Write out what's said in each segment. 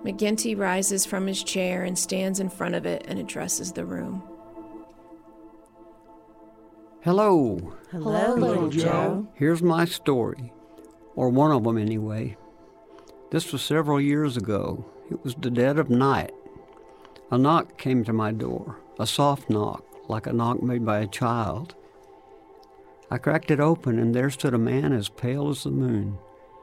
McGinty rises from his chair and stands in front of it and addresses the room. Hello. Hello, little Joe. Here's my story, or one of them anyway. This was several years ago. It was the dead of night. A knock came to my door, a soft knock, like a knock made by a child. I cracked it open, and there stood a man as pale as the moon.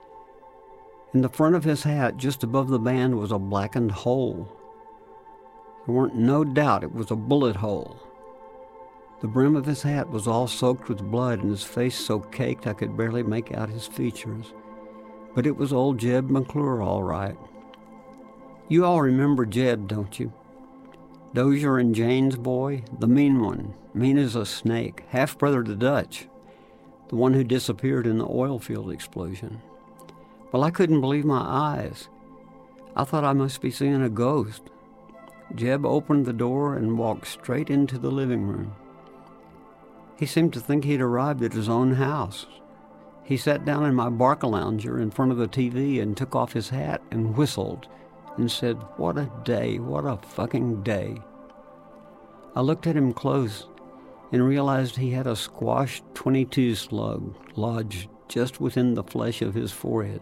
In the front of his hat, just above the band, was a blackened hole. There weren't no doubt it was a bullet hole. The brim of his hat was all soaked with blood, and his face so caked I could barely make out his features. But it was old Jeb McClure, all right. You all remember Jeb, don't you? Dozier and Jane's boy, the mean one, mean as a snake, half-brother to Dutch, the one who disappeared in the oil field explosion. Well, I couldn't believe my eyes. I thought I must be seeing a ghost. Jeb opened the door and walked straight into the living room. He seemed to think he'd arrived at his own house. He sat down in my Barcalounger in front of the TV and took off his hat and whistled and said, "What a day, what a fucking day." I looked at him close and realized he had a squashed .22 slug lodged just within the flesh of his forehead,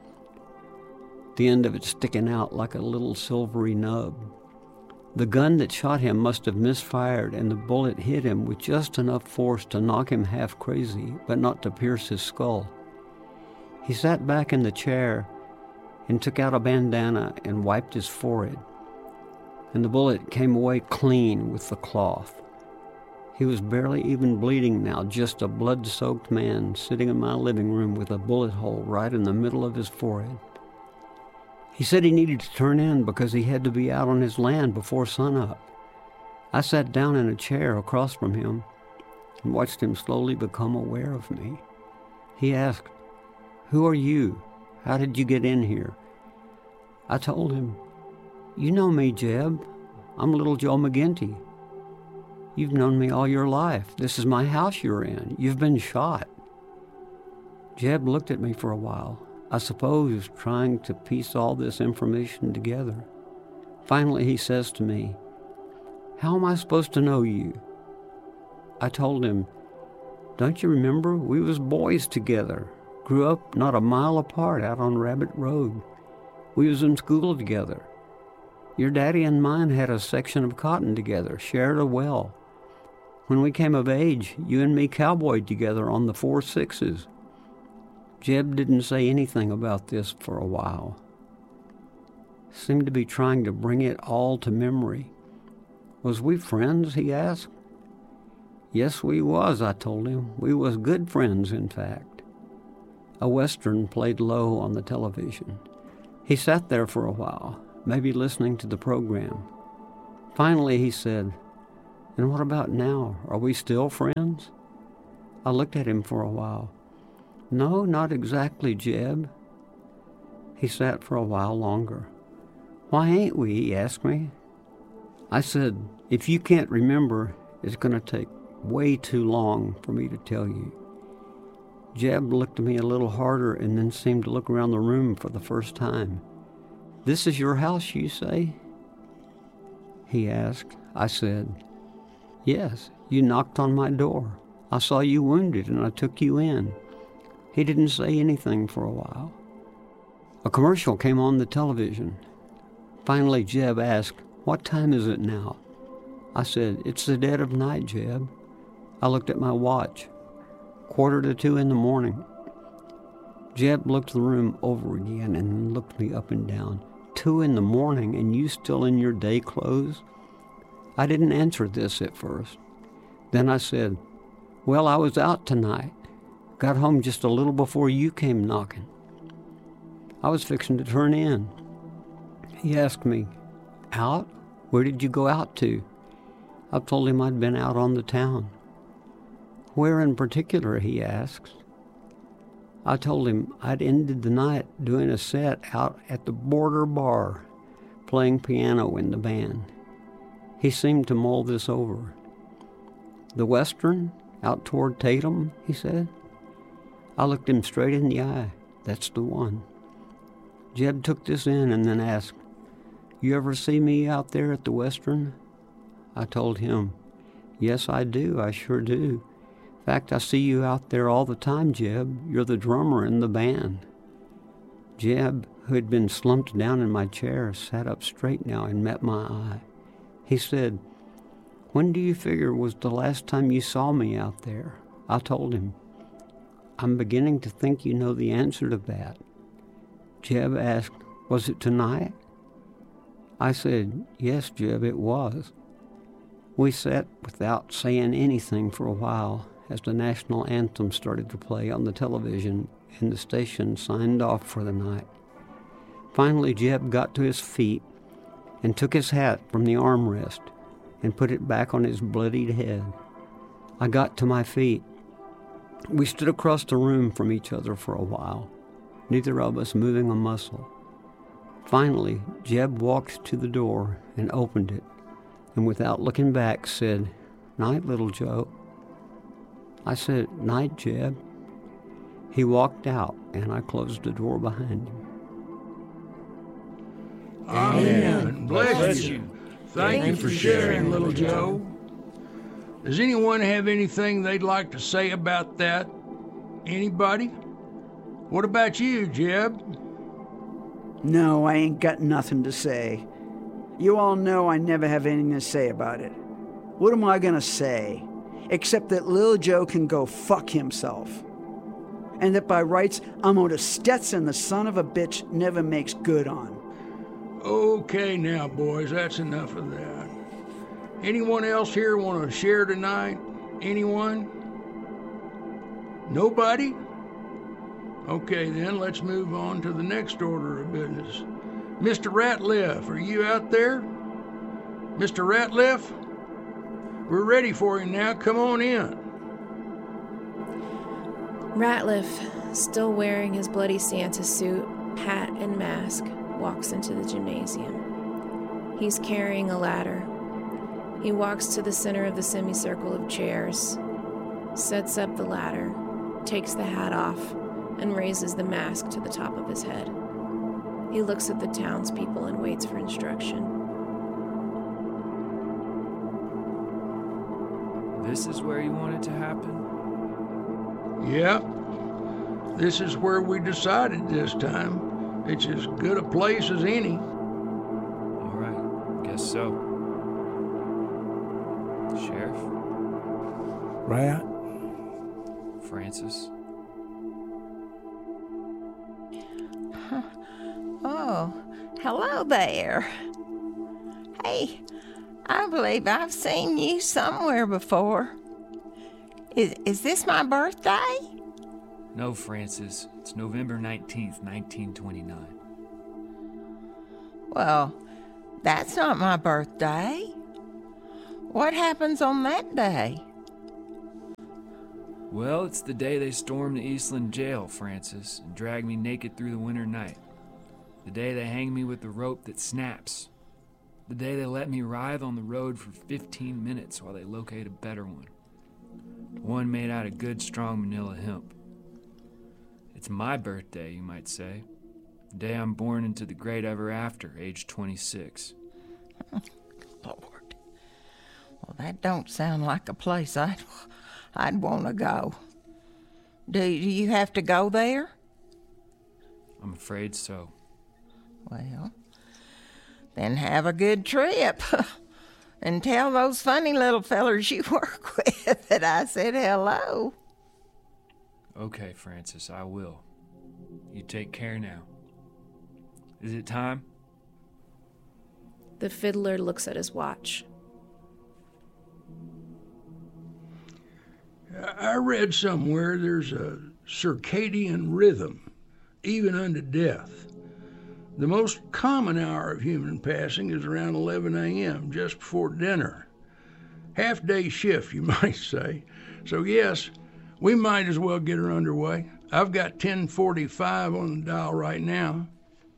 the end of it sticking out like a little silvery nub. The gun that shot him must have misfired, and the bullet hit him with just enough force to knock him half crazy, but not to pierce his skull. He sat back in the chair and took out a bandana and wiped his forehead, and the bullet came away clean with the cloth. He was barely even bleeding now, just a blood-soaked man sitting in my living room with a bullet hole right in the middle of his forehead. He said he needed to turn in because he had to be out on his land before sunup. I sat down in a chair across from him and watched him slowly become aware of me. He asked, "Who are you? How did you get in here?" I told him, "You know me, Jeb. I'm little Joe McGinty. You've known me all your life. This is my house you're in. You've been shot." Jeb looked at me for a while, I suppose trying to piece all this information together. Finally, he says to me, "How am I supposed to know you?" I told him, "Don't you remember? We was boys together. Grew up not a mile apart out on Rabbit Road. We was in school together. Your daddy and mine had a section of cotton together, shared a well. When we came of age, you and me cowboyed together on the 4.6s. Jeb didn't say anything about this for a while. Seemed to be trying to bring it all to memory. "Was we friends?" he asked. "Yes, we was," I told him. "We was good friends, in fact." A Western played low on the television. He sat there for a while, maybe listening to the program. Finally, he said, "And what about now? Are we still friends?" I looked at him for a while. "No, not exactly, Jeb." He sat for a while longer. "Why ain't we?" he asked me. I said, "If you can't remember, it's going to take way too long for me to tell you." Jeb looked at me a little harder and then seemed to look around the room for the first time. "This is your house, you say?" he asked. I said, "Yes, you knocked on my door. I saw you wounded and I took you in." He didn't say anything for a while. A commercial came on the television. Finally, Jeb asked, "What time is it now?" I said, "It's the dead of night, Jeb." I looked at my watch. 1:45 in the morning. Jeb looked the room over again and looked me up and down. 2 in the morning and you still in your day clothes? I didn't answer this at first. Then I said, "Well, I was out tonight. Got home just a little before you came knocking. I was fixing to turn in." He asked me, "Out? Where did you go out to?" I told him I'd been out on the town. "Where in particular?" he asked. I told him I'd ended the night doing a set out at the Border Bar, playing piano in the band. He seemed to mull this over. "The Western, out toward Tatum?" he said. I looked him straight in the eye. "That's the one." Jeb took this in and then asked, "You ever see me out there at the Western?" I told him, "Yes, I do. I sure do. In fact, I see you out there all the time, Jeb. You're the drummer in the band." Jeb, who had been slumped down in my chair, sat up straight now and met my eye. He said, "When do you figure was the last time you saw me out there?" I told him, "I'm beginning to think you know the answer to that." Jeb asked, "Was it tonight?" I said, "Yes, Jeb, it was." We sat without saying anything for a while as the national anthem started to play on the television and the station signed off for the night. Finally, Jeb got to his feet and took his hat from the armrest and put it back on his bloodied head. I got to my feet. We stood across the room from each other for a while, neither of us moving a muscle. Finally, Jeb walked to the door and opened it, and without looking back said, "Night, little Joe." I said, "Night, Jeb." He walked out, and I closed the door behind him. Amen. Bless you. Thank you for sharing, little Joe. Does anyone have anything they'd like to say about that? Anybody? What about you, Jeb? No, I ain't got nothing to say. You all know I never have anything to say about it. What am I gonna say? Except that Lil Joe can go fuck himself. And that by rights, I'm owed a Stetson the son of a bitch never makes good on. Okay now, boys, that's enough of that. Anyone else here want to share tonight? Anyone? Nobody? Okay, then let's move on to the next order of business. Mr. Ratliff, are you out there? Mr. Ratliff? We're ready for you now. Come on in. Ratliff, still wearing his bloody Santa suit, hat, and mask, walks into the gymnasium. He's carrying a ladder. He walks to the center of the semicircle of chairs, sets up the ladder, takes the hat off, and raises the mask to the top of his head. He looks at the townspeople and waits for instruction. This is where you want it to happen? Yep. This is where we decided this time. It's as good a place as any. All right, guess so. Sheriff? Rat? Francis? Oh, hello there. Hey, I believe I've seen you somewhere before. Is this my birthday? No, Francis. It's November 19th, 1929. Well, that's not my birthday. What happens on that day? Well, it's the day they stormed the Eastland jail, Francis, and dragged me naked through the winter night. The day they hang me with the rope that snaps. The day they let me writhe on the road for 15 minutes while they locate a better one. One made out of good, strong manila hemp. It's my birthday, you might say. The day I'm born into the great ever after, age 26. Lord. Well, that don't sound like a place I'd want to go. Do you have to go there? I'm afraid so. Well, then have a good trip. And tell those funny little fellers you work with that I said hello. Okay, Francis, I will. You take care now. Is it time? The fiddler looks at his watch. I read somewhere there's a circadian rhythm, even unto death. The most common hour of human passing is around 11 a.m., just before dinner. Half-day shift, you might say. So yes, we might as well get her underway. I've got 10:45 on the dial right now.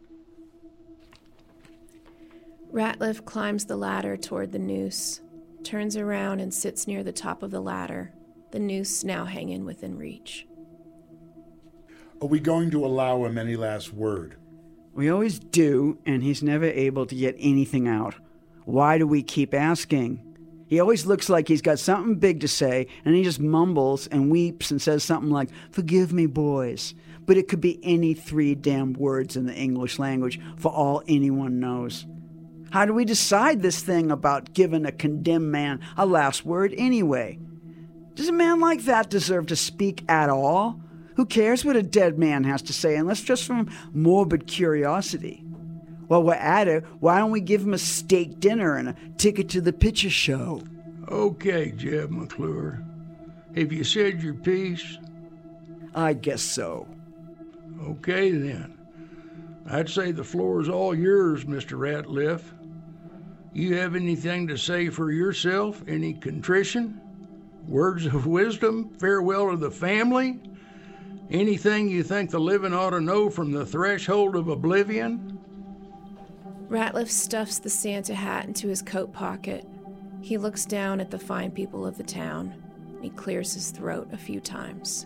Ratliff climbs the ladder toward the noose, turns around and sits near the top of the ladder, the noose now hanging within reach. Are we going to allow him any last word? We always do, and he's never able to get anything out. Why do we keep asking? He always looks like he's got something big to say, and he just mumbles and weeps and says something like, "Forgive me, boys." But it could be any 3 damn words in the English language for all anyone knows. How do we decide this thing about giving a condemned man a last word anyway? Does a man like that deserve to speak at all? Who cares what a dead man has to say unless just from morbid curiosity? While we're at it, why don't we give him a steak dinner and a ticket to the picture show? Okay, Jeb McClure. Have you said your piece? I guess so. Okay, then. I'd say the floor's all yours, Mr. Ratliff. You have anything to say for yourself? Any contrition? Words of wisdom? Farewell to the family? Anything you think the living ought to know from the threshold of oblivion? Ratliff stuffs the Santa hat into his coat pocket. He looks down at the fine people of the town. He clears his throat a few times.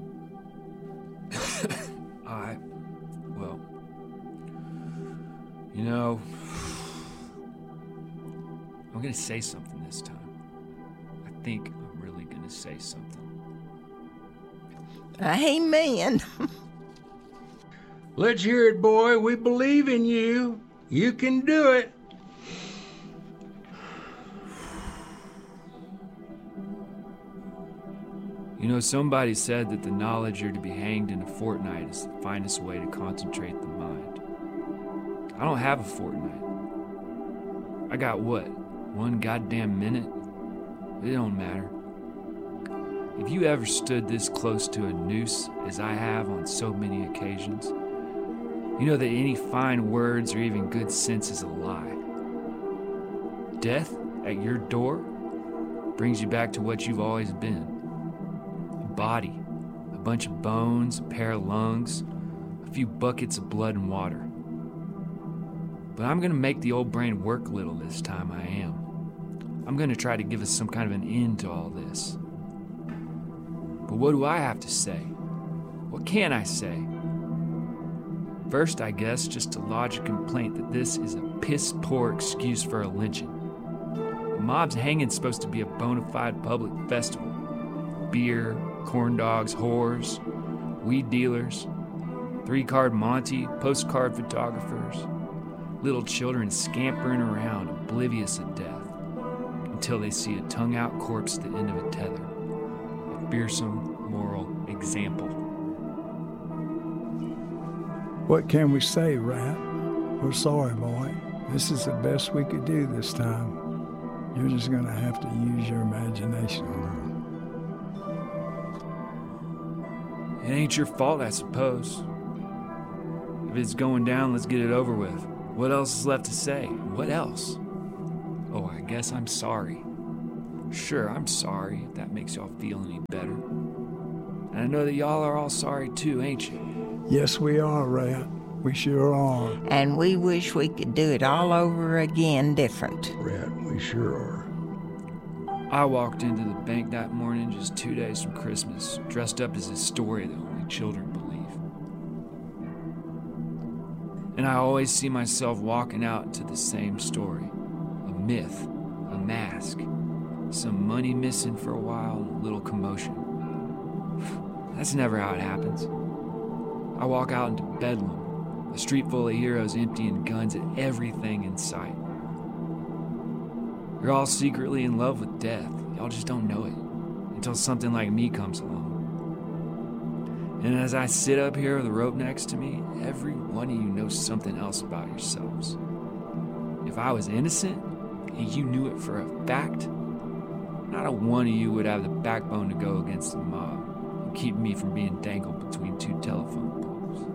Well, you know, I'm gonna say something this time. I think I'm really gonna say something. Amen. Let's hear it, boy. We believe in you. You can do it. You know, somebody said that the knowledge you're to be hanged in a fortnight is the finest way to concentrate the mind. I don't have a fortnight. I got what? 1 goddamn minute? It don't matter. If you ever stood this close to a noose as I have on so many occasions, you know that any fine words or even good sense is a lie. Death at your door brings you back to what you've always been. A body, a bunch of bones, a pair of lungs, a few buckets of blood and water. But I'm gonna make the old brain work a little this time, I am. I'm gonna try to give us some kind of an end to all this. But what do I have to say? What can I say? First, I guess, just to lodge a complaint that this is a piss-poor excuse for a lynching. The mob's hanging's supposed to be a bona fide public festival. Beer, corn dogs, whores, weed dealers, 3-card Monty, postcard photographers, little children scampering around oblivious of death until they see a tongue-out corpse at the end of a tether. A fearsome moral example. What can we say, Rat? We're sorry, boy. This is the best we could do this time. You're just gonna have to use your imagination a little. It ain't your fault, I suppose. If it's going down, let's get it over with. What else is left to say? What else? Oh, I guess I'm sorry. Sure, I'm sorry, if that makes y'all feel any better. And I know that y'all are all sorry too, ain't you? Yes, we are, Rat. We sure are. And we wish we could do it all over again different. Rat, we sure are. I walked into the bank that morning just 2 days from Christmas, dressed up as a story that only children believe. And I always see myself walking out into the same story. A myth, a mask, some money missing for a while, and a little commotion. That's never how it happens. I walk out into Bedlam, a street full of heroes emptying guns at everything in sight. You're all secretly in love with death. Y'all just don't know it until something like me comes along. And as I sit up here with a rope next to me, every one of you knows something else about yourselves. If I was innocent, and you knew it for a fact, not a one of you would have the backbone to go against the mob and keep me from being dangled between 2 telephone poles.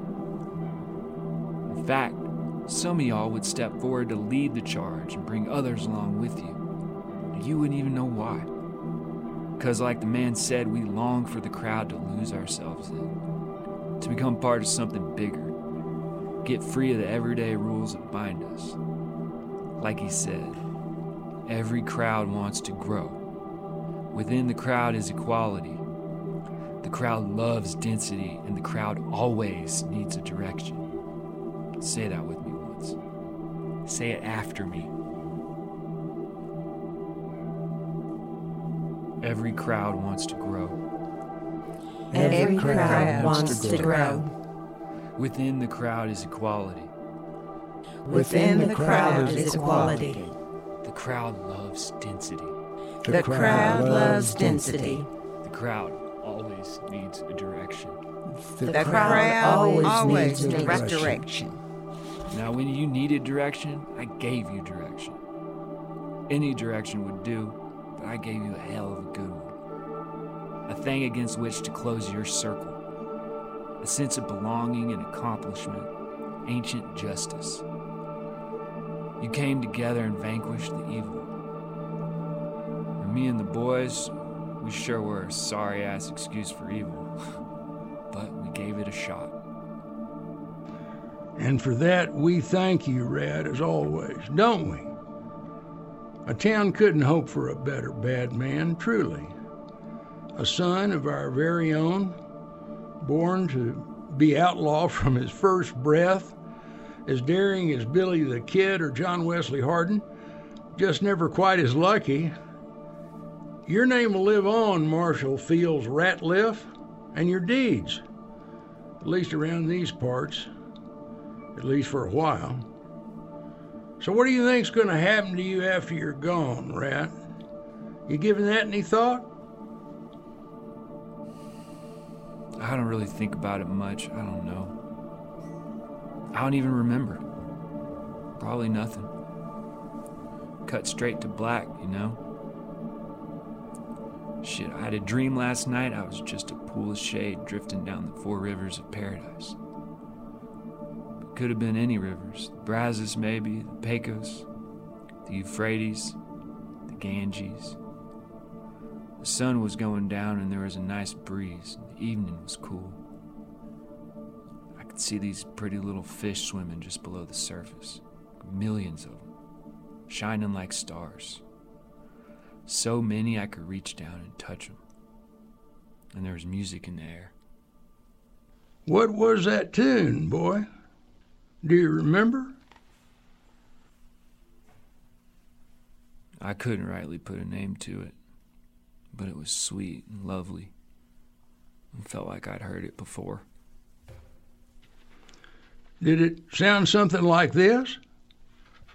In fact, some of y'all would step forward to lead the charge and bring others along with you. And you wouldn't even know why. Because like the man said, we long for the crowd to lose ourselves in, to become part of something bigger, get free of the everyday rules that bind us. Like he said, every crowd wants to grow. Within the crowd is equality. The crowd loves density, and the crowd always needs a direction. Say that with me once. Say it after me. Every crowd wants to grow. Every crowd wants to grow. Within the crowd is equality. Within the crowd is equality. The crowd loves density. The crowd loves density. The crowd always needs a direction. The crowd always needs direction. Now, when you needed direction, I gave you direction. Any direction would do, but I gave you a hell of a good one. A thing against which to close your circle. A sense of belonging and accomplishment. Ancient justice. You came together and vanquished the evil. And me and the boys, we sure were a sorry-ass excuse for evil. But we gave it a shot. And for that, we thank you, Rat, as always, don't we? A town couldn't hope for a better bad man, truly. A son of our very own, born to be outlaw from his first breath, as daring as Billy the Kid or John Wesley Hardin, just never quite as lucky. Your name will live on, Marshall Fields Ratliff, and your deeds, at least around these parts, at least for a while. So what do you think's going to happen to you after you're gone, Rat? You giving that any thought? I don't really think about it much. I don't know. I don't even remember. Probably nothing. Cut straight to black, you know? Shit, I had a dream last night. I was just a pool of shade drifting down the 4 rivers of paradise. It could have been any rivers. The Brazos, maybe, the Pecos, the Euphrates, the Ganges. The sun was going down and there was a nice breeze. The evening was cool. I could see these pretty little fish swimming just below the surface. Millions of them, shining like stars. So many I could reach down and touch them. And there was music in the air. What was that tune, boy? Do you remember? I couldn't rightly put a name to it, but it was sweet and lovely. It felt like I'd heard it before. Did it sound something like this?